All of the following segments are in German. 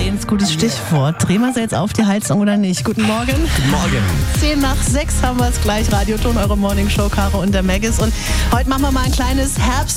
Erwähnt, gutes Stichwort. Drehen wir sie jetzt auf die Heizung oder nicht? Guten Morgen. Guten Morgen. 5:10 haben wir es gleich. Radioton, eure Morningshow, Caro und der Maggis. Und heute machen wir mal ein kleines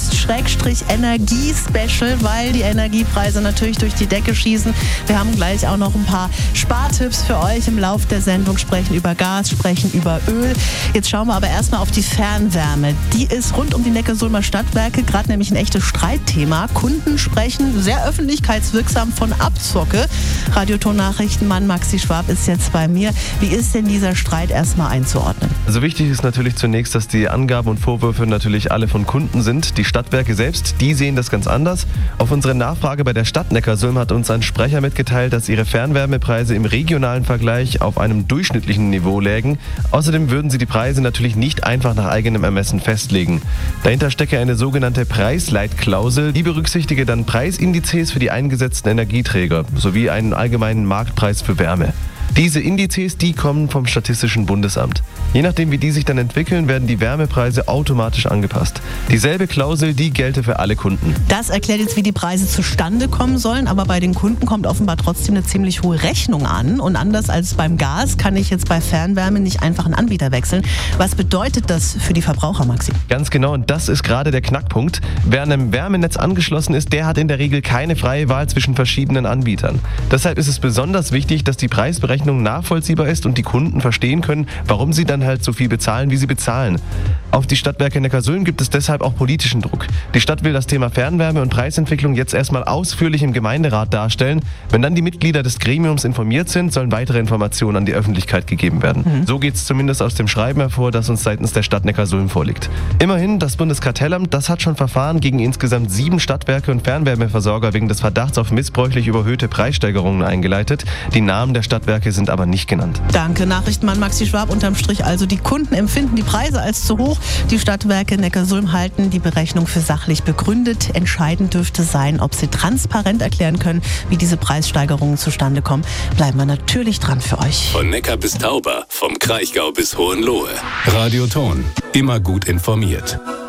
Herbst-Energie-Special, weil die Energiepreise natürlich durch die Decke schießen. Wir haben gleich auch noch ein paar Spartipps für euch im Lauf der Sendung. Sprechen über Gas, sprechen über Öl. Jetzt schauen wir aber erstmal auf die Fernwärme. Die ist rund um die Neckarsulmer Stadtwerke gerade nämlich ein echtes Streitthema. Kunden sprechen sehr öffentlichkeitswirksam von Abzocke. Radioton-Nachrichtenmann Maxi Schwab ist jetzt bei mir. Wie ist denn dieser Streit erstmal einzuordnen? Also wichtig ist natürlich zunächst, dass die Angaben und Vorwürfe natürlich alle von Kunden sind. Die Stadtwerke selbst, die sehen das ganz anders. Auf unsere Nachfrage bei der Stadt Neckarsulm hat uns ein Sprecher mitgeteilt, dass ihre Fernwärmepreise im regionalen Vergleich auf einem durchschnittlichen Niveau lägen. Außerdem würden sie die Preise natürlich nicht einfach nach eigenem Ermessen festlegen. Dahinter stecke eine sogenannte Preisleitklausel, die berücksichtige dann Preisindizes für die eingesetzten Energieträger sowie einen allgemeinen Marktpreis für Wärme. Diese Indizes, die kommen vom Statistischen Bundesamt. Je nachdem, wie die sich dann entwickeln, werden die Wärmepreise automatisch angepasst. Dieselbe Klausel, die gelte für alle Kunden. Das erklärt jetzt, wie die Preise zustande kommen sollen, aber bei den Kunden kommt offenbar trotzdem eine ziemlich hohe Rechnung an. Und anders als beim Gas kann ich jetzt bei Fernwärme nicht einfach einen Anbieter wechseln. Was bedeutet das für die Verbraucher, Maxi? Ganz genau, und das ist gerade der Knackpunkt. Wer an einem Wärmenetz angeschlossen ist, der hat in der Regel keine freie Wahl zwischen verschiedenen Anbietern. Deshalb ist es besonders wichtig, dass die Preisberechnung nachvollziehbar ist und die Kunden verstehen können, warum sie dann halt so viel bezahlen, wie sie bezahlen. Auf die Stadtwerke Neckarsulm gibt es deshalb auch politischen Druck. Die Stadt will das Thema Fernwärme und Preisentwicklung jetzt erstmal ausführlich im Gemeinderat darstellen. Wenn dann die Mitglieder des Gremiums informiert sind, sollen weitere Informationen an die Öffentlichkeit gegeben werden. So geht es zumindest aus dem Schreiben hervor, das uns seitens der Stadt Neckarsulm vorliegt. Immerhin, das Bundeskartellamt, das hat schon Verfahren gegen insgesamt 7 Stadtwerke und Fernwärmeversorger wegen des Verdachts auf missbräuchlich überhöhte Preissteigerungen eingeleitet. Die Namen der Stadtwerke sind aber nicht genannt. Danke, Nachrichtenmann Maxi Schwab. Unterm Strich also, die Kunden empfinden die Preise als zu hoch. Die Stadtwerke Neckarsulm halten die Berechnung für sachlich begründet. Entscheidend dürfte sein, ob sie transparent erklären können, wie diese Preissteigerungen zustande kommen. Bleiben wir natürlich dran für euch. Von Neckar bis Tauber, vom Kraichgau bis Hohenlohe. Radioton, immer gut informiert.